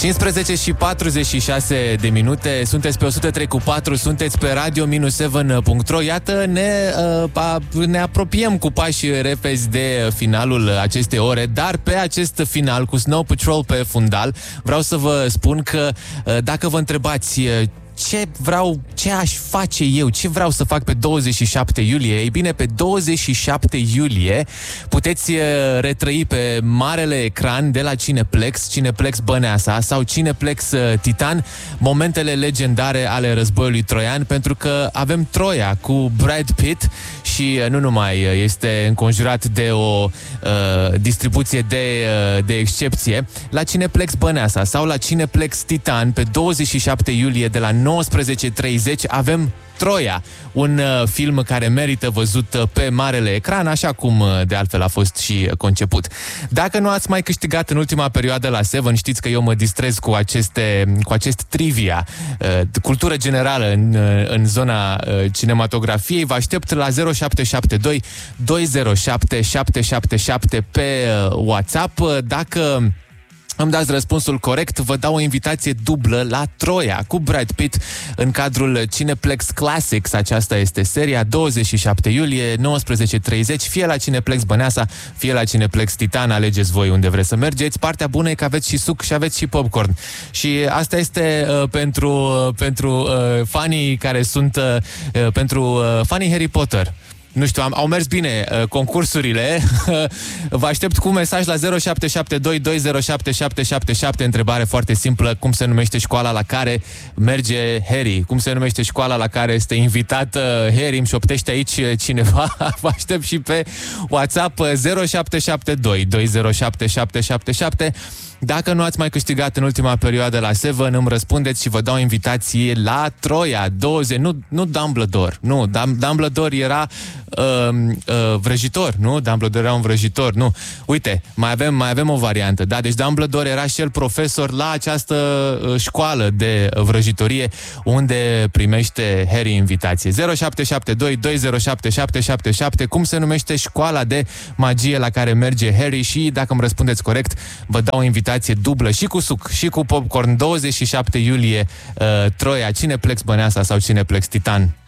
15 și 46 de minute, sunteți pe 103.4, sunteți pe radio-7.ro. Iată, ne apropiem cu pași repezi de finalul acestei ore, dar pe acest final cu Snow Patrol pe fundal, vreau să vă spun că dacă vă întrebați ce aș face eu, ce vreau să fac pe 27 iulie, ei bine, pe 27 iulie puteți retrăi pe marele ecran de la Cineplex Băneasa sau Cineplex Titan momentele legendare ale războiului troian, pentru că avem Troia cu Brad Pitt și nu numai este înconjurat de o distribuție de excepție. La Cineplex Băneasa sau la Cineplex Titan pe 27 iulie de la 19:30 avem Troia, un film care merită văzut pe marele ecran, așa cum de altfel a fost și conceput. Dacă nu ați mai câștigat în ultima perioadă la Seven, știți că eu mă distrez cu acest trivia, cultură generală în zona cinematografiei. Vă aștept la 0772 207 777 pe WhatsApp. Dacă îmi dați răspunsul corect, vă dau o invitație dublă la Troia cu Brad Pitt în cadrul Cineplex Classics. Aceasta este seria, 27 iulie, 19:30, fie la Cineplex Băneasa, fie la Cineplex Titan, alegeți voi unde vreți să mergeți. Partea bună e că aveți și suc și aveți și popcorn. Și asta este pentru fanii care sunt pentru fanii Harry Potter. Nu știu, au mers bine concursurile. Vă aștept cu mesaj la 0772 207 777. Întrebare foarte simplă: cum se numește școala la care merge Harry? Cum se numește școala la care este invitat Harry? Îmi șoptește aici cineva. Vă aștept și pe WhatsApp 0772 207 777. Dacă nu ați mai câștigat în ultima perioadă la Seven, îmi răspundeți și vă dau invitație la Troia. Nu Dumbledore. Nu, Dumbledore era vrăjitor, nu? Dumbledore era un vrăjitor, nu. Uite, mai avem o variantă, da? Deci Dumbledore era și el profesor la această școală de vrăjitorie unde primește Harry invitație. 0772 207 777. Cum se numește școala de magie la care merge Harry? Și dacă îmi răspundeți corect, vă dau o invitație dublă și cu suc și cu popcorn. 27 iulie, Troia, Cineplex Băneasa sau Cineplex Titan.